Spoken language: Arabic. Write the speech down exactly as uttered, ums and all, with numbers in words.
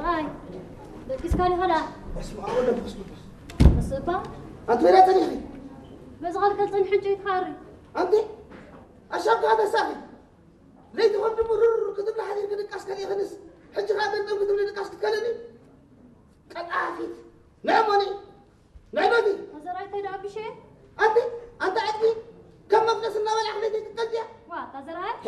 زغاي دكيس كالي هلا اسمع ولا بس بس با أنت وين تنيخي بس غال كلتن حجة يتحري أنت أشاك هذا ساقي ليه تقوم بمرور كتب لحد يمكن كاس كلي خنس حجة هذا أنت كتب لي كاس كلني قد عافيت نعمني نعمتي هذا كده بشيء أنت أنت عندي كم مفلس النوال أخليك تتجه وا هذا